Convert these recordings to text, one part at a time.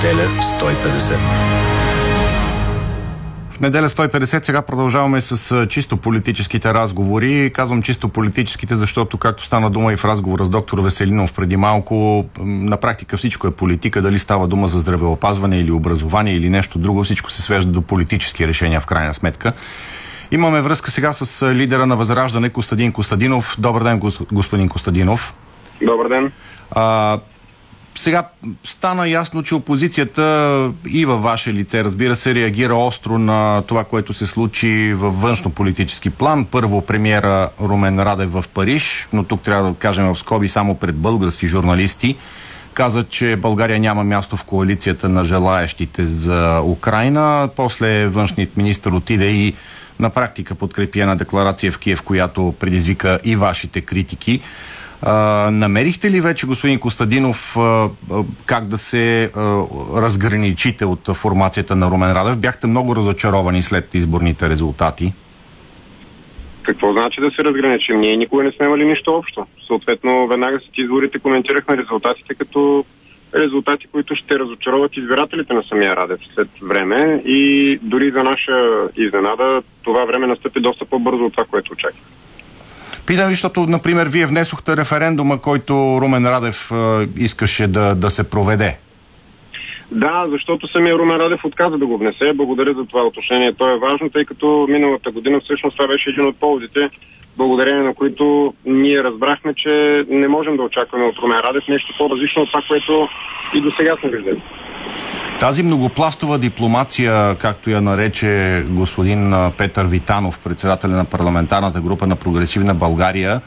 Неделя 150. В неделя 150 сега продължаваме с чисто политическите разговори. Казвам чисто политическите, защото както стана дума и в разговора с доктор Веселинов преди малко, на практика всичко е политика. Дали става дума за здравеопазване или образование или нещо друго, всичко се свежда до политически решения в крайна сметка. Имаме връзка сега с лидера на Възраждане Костадин Костадинов. Добър ден, господин Костадинов. Добър ден. Сега стана ясно, че опозицията и във ваше лице, разбира се, реагира остро на това, което се случи във външно-политически план. Първо премиера Румен Радев в Париж, но тук трябва да кажем в скоби само пред български журналисти. Каза, че България няма място в коалицията на желаещите за Украйна. После външният министър отиде и на практика подкрепи една декларация в Киев, която предизвика и вашите критики. Намерихте ли вече, господин Костадинов, как да се разграничите от формацията на Румен Радев? Бяхте много разочаровани след изборните резултати. Какво значи да се разграничим? Ние никога не сме имали нищо общо. Съответно, веднага след изборите коментирахме резултатите като резултати, които ще разочароват избирателите на самия Радев след време, и дори за наша изненада това време настъпи доста по-бързо от това, което очаквах. Питам ви, защото, например, вие внесохте референдума, който Румен Радев искаше да се проведе. Да, защото самия Румен Радев отказа да го внесе. Благодаря за това уточнение. То е важно, тъй като миналата година всъщност това беше един от поводите, благодарение на които ние разбрахме, че не можем да очакваме от Румен Радев нещо по-различно от това, което и до сега сме виждали. Тази многопластова дипломация, както я нарече господин Петър Витанов, председател на парламентарната група на Прогресивна България,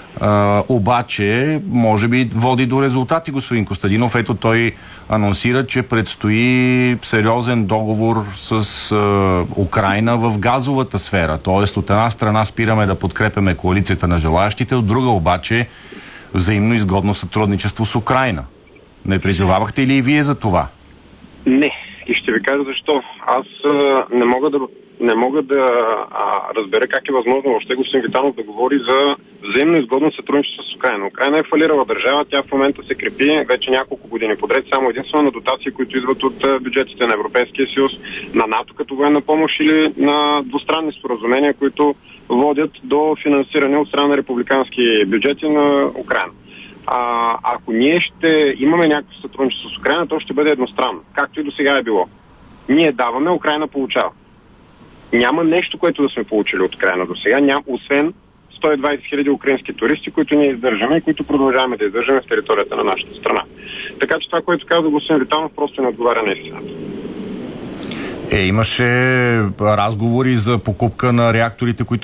обаче може би води до резултати, господин Костадинов. Ето, той анонсира, че предстои сериозен договор с Украйна в газовата сфера. Тоест, от една страна спираме да подкрепяме коалицията на желаящите, от друга обаче взаимно изгодно сътрудничество с Украйна. Не призовавахте ли и вие за това? Не. И ще ви кажа защо. Аз не мога да разбера как е възможно въобще господин Витанов да говори за взаимно изгодно сътрудничество с Украйна. Украйна е фалирала държава, тя в момента се крепи вече няколко години подред, само единствено на дотации, които идват от бюджетите на Европейския съюз, на НАТО като военна помощ или на двустранни споразумения, които водят до финансиране от страна на републикански бюджети на Украйна. Ако ние ще имаме някакво сътрудничество с Украйна, то ще бъде едностранно, както и до сега е било. Ние даваме, Украйна получава. Няма нещо, което да сме получили от Украйна до сега, освен 120 хиляди украински туристи, които ние издържаме и които продължаваме да издържаме в територията на нашата страна. Така че това, което каза господин Витанов, просто не отговаря на истината. Имаше разговори за покупка на реакторите, които